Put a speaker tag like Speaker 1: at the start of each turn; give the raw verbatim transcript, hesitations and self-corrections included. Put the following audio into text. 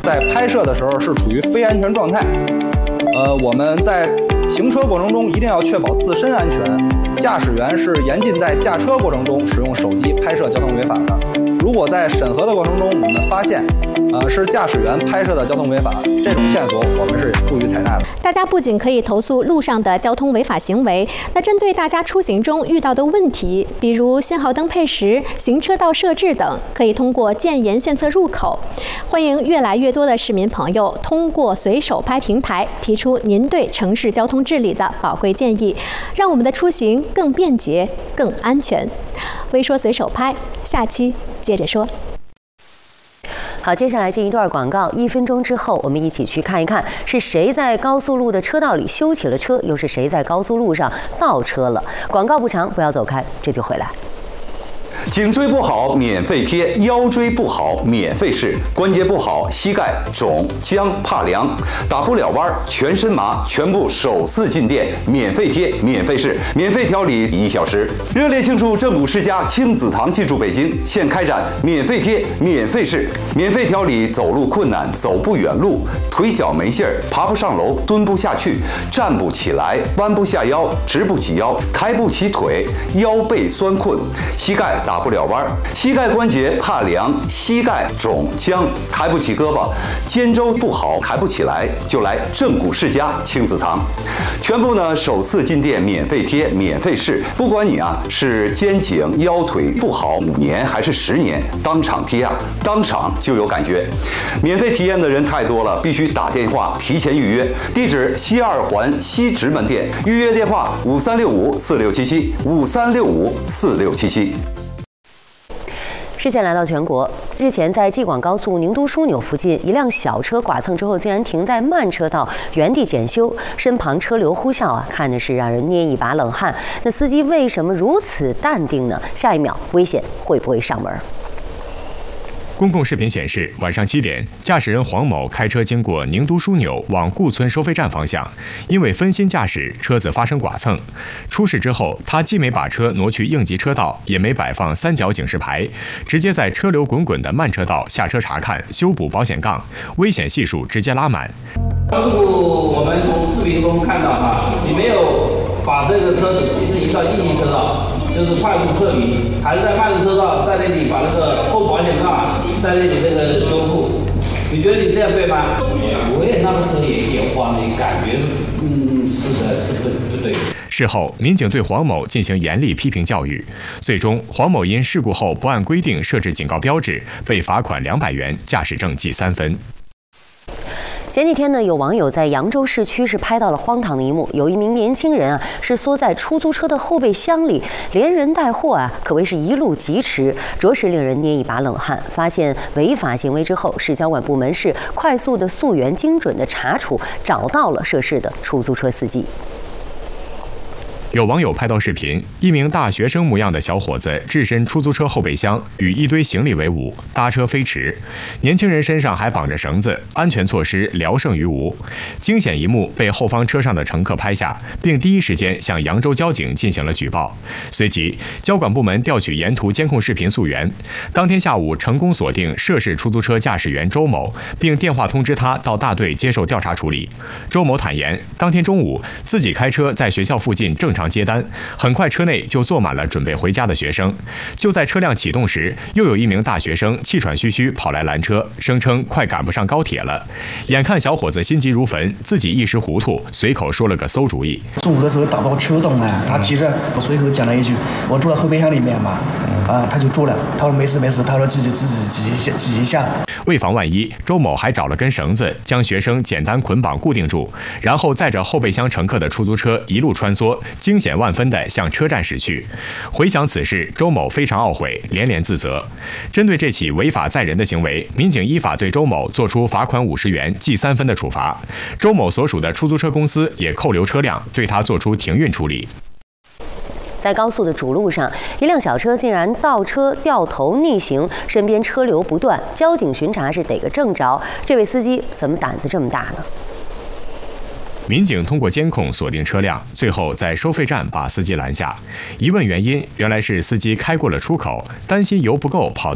Speaker 1: 在拍摄的时候是处于非安全状态。呃，我们在行车过程中一定要确保自身安全，驾驶员是严禁在驾车过程中使用手机拍摄交通违法的。如果在审核的过程中，我们发现，呃，是驾驶员拍摄的交通违法，这种线索我们是不予采纳的。
Speaker 2: 大家不仅可以投诉路上的交通违法行为，那针对大家出行中遇到的问题，比如信号灯配时、行车道设置等，可以通过建言献策入口。欢迎越来越多的市民朋友通过随手拍平台提出您对城市交通治理的宝贵建议，让我们的出行更便捷、更安全。微说随手拍，下期接着说。
Speaker 3: 好，接下来进一段广告，一分钟之后，我们一起去看一看是谁在高速路的车道里修起了车，又是谁在高速路上倒车了。广告不长，不要走开，这就回来。
Speaker 4: 颈椎不好免费贴，腰椎不好免费试，关节不好膝盖肿僵怕凉，打不了弯全身麻，全部首次进店免费贴免费试，免费调理一小时。热烈庆祝正骨世家亲子堂进驻北京，现开展免费贴免费试，免费调理走路困难、走不远路、腿脚没劲儿、爬不上楼、蹲不下去、站不起来、弯不下腰、直不起腰、抬不起腿、腰背酸困、膝盖打不了弯，膝盖关节怕凉，膝盖肿僵，抬不起胳膊，肩周不好，抬不起来，就来正骨世家亲子堂，全部呢首次进店免费贴免费试，不管你啊是肩颈腰腿不好五年还是十年，当场贴啊，当场就有感觉。免费体验的人太多了，必须打电话提前预约。地址西二环西直门店，预约电话五三六五四六七七五三六五四六七七。
Speaker 3: 视线来到全国，日前在济广高速宁都枢纽附近，一辆小车剐蹭之后，竟然停在慢车道原地检修，身旁车流呼啸啊，看的是让人捏一把冷汗。那司机为什么如此淡定呢？下一秒危险会不会上门？
Speaker 5: 公共视频显示，晚上七点，驾驶人黄某开车经过宁都枢纽往顾村收费站方向，因为分心驾驶，车子发生剐蹭。出事之后，他既没把车挪去应急车道，也没摆放三角警示牌，直接在车流滚滚的慢车道下车查看、修补保险杠，危险系数直接拉满。
Speaker 6: 事故我们从视频中看到啊，你没有把这个车子及时移到应急车道，就是快速撤离，还是在慢车道在那里把那个后保险杠在那里那个修复，你觉得你这样对吗？
Speaker 7: 我也那个时候也也慌了，感觉嗯是的，是不不对。
Speaker 5: 事后，民警对黄某进行严厉批评教育，最终黄某因事故后不按规定设置警告标志，被罚款两百元，驾驶证记三分。
Speaker 3: 前几天呢，有网友在扬州市区是拍到了荒唐的一幕，有一名年轻人啊是缩在出租车的后备箱里，连人带货啊，可谓是一路疾驰，着实令人捏一把冷汗。发现违法行为之后，市交管部门是快速的溯源、精准的查处，找到了涉事的出租车司机。
Speaker 5: 有网友拍到视频，一名大学生模样的小伙子置身出租车后备箱，与一堆行李为伍，搭车飞驰。年轻人身上还绑着绳子，安全措施聊胜于无。惊险一幕被后方车上的乘客拍下，并第一时间向扬州交警进行了举报。随即，交管部门调取沿途监控视频溯源，当天下午成功锁定涉事出租车驾驶员周某，并电话通知他到大队接受调查处理。周某坦言，当天中午自己开车在学校附近正常接单，很快车内就坐满了准备回家的学生。就在车辆启动时，又有一名大学生气喘吁吁跑来拦车，声称快赶不上高铁了。眼看小伙子心急如焚，自己一时糊涂，随口说了个馊主意。
Speaker 8: 中午的时候打到车洞呢，他急着，我随口讲了一句：“我住在后备箱里面嘛。”啊，他就住了。他说：“没事没事。”他说自己自己挤一下挤一下。
Speaker 5: 为防万一，周某还找了根绳子，将学生简单捆绑固定住，然后载着后备箱乘客的出租车一路穿梭，惊险万分地向车站驶去。回想此事，周某非常懊悔，连连自责。针对这起违法载人的行为，民警依法对周某作出罚款五十元、记三分的处罚。周某所属的出租车公司也扣留车辆，对他作出停运处理。
Speaker 3: 在高速的主路上，一辆小车竟然倒车掉头逆行，身边车流不断，交警巡查是得个正着。这位司机怎么胆子这么大呢？
Speaker 5: 民警通过监控锁定车辆，最后在收费站把司机拦下。一问原因，原来是司机开过了出口，担心油不够跑